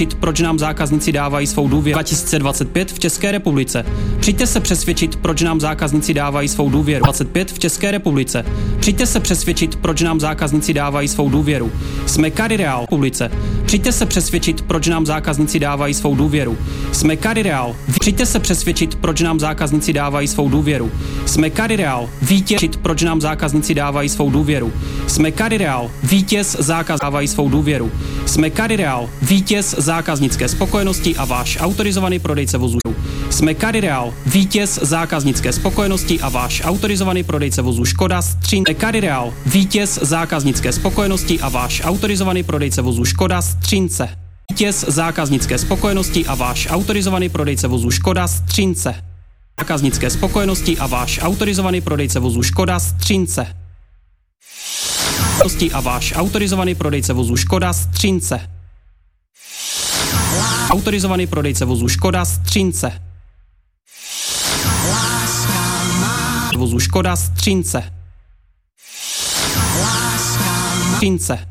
přesvědčit, proč nám zákazníci dávají svou důvěru 2025 v České republice. Přijďte se přesvědčit, proč nám zákazníci dávají svou důvěru 25 v České republice. Přijďte se přesvědčit, proč nám zákazníci dávají svou důvěru. Jsme Cady Real republice. Přijďte se přesvědčit, proč nám zákazníci dávají svou důvěru. Jsme Cady Real. Přijďte se přesvědčit, proč nám zákazníci dávají svou důvěru. Jsme Cady Real. Vítěz, proč nám zákazníci dávají svou důvěru. Jsme Cady Real. Vítěz zákaz dávají svou důvěru. Jsme Cady Real. Vítěz zákaznické spokojenosti a váš autorizovaný prodejce vozů. Jsme Cady Real. Vítěz zákaznické spokojenosti a váš autorizovaný prodejce vozů Škoda Střince. Cady Real. Vítěz zákaznické spokojenosti a váš autorizovaný prodejce vozů Škoda Střince. Vítěz zákaznické spokojenosti a váš autorizovaný prodejce vozů Škoda Střince. Zákaznické spokojenosti a váš autorizovaný prodejce vozů Škoda Střince. A váš autorizovaný prodejce vozů Škoda Střince. Autorizovaný prodejce vozů Škoda Střince. Vozů Škoda Střince. Střince.